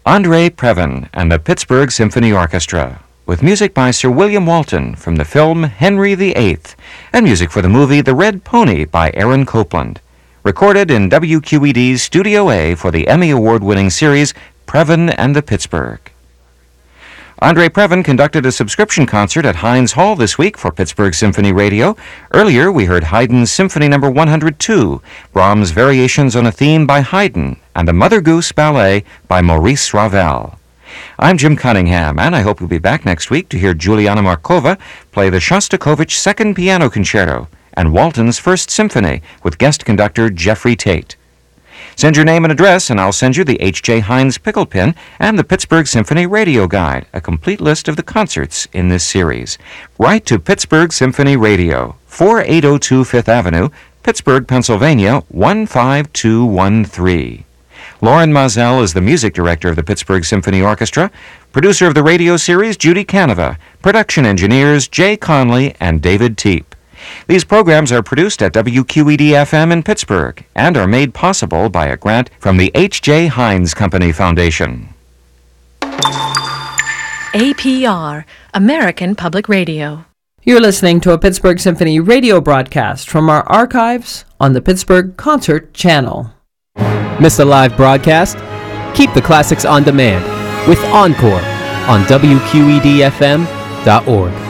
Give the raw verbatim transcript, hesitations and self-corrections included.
Andre Previn and the Pittsburgh Symphony Orchestra, with music by Sir William Walton from the film Henry the Eighth, and music for the movie The Red Pony by Aaron Copland. Recorded in W Q E D's Studio A for the Emmy Award-winning series Previn and the Pittsburgh. Andre Previn conducted a subscription concert at Heinz Hall this week for Pittsburgh Symphony Radio. Earlier, we heard Haydn's Symphony Number one hundred two, Brahms' Variations on a Theme by Haydn, and the Mother Goose Ballet by Maurice Ravel. I'm Jim Cunningham, and I hope you'll be back next week to hear Juliana Markova play the Shostakovich Second Piano Concerto and Walton's First Symphony with guest conductor Jeffrey Tate. Send your name and address, and I'll send you the H J Heinz Pickle Pin and the Pittsburgh Symphony Radio Guide, a complete list of the concerts in this series. Write to Pittsburgh Symphony Radio, forty-eight oh two Fifth Avenue, Pittsburgh, Pennsylvania, one five two one three. Lauren Mazel is the music director of the Pittsburgh Symphony Orchestra. Producer of the radio series, Judy Canova. Production engineers, Jay Conley and David Teep. These programs are produced at W Q E D F M in Pittsburgh and are made possible by a grant from the H J Heinz Company Foundation. A P R, American Public Radio. You're listening to a Pittsburgh Symphony radio broadcast from our archives on the Pittsburgh Concert Channel. Miss a live broadcast? Keep the classics on demand with Encore on W Q E D F M dot org.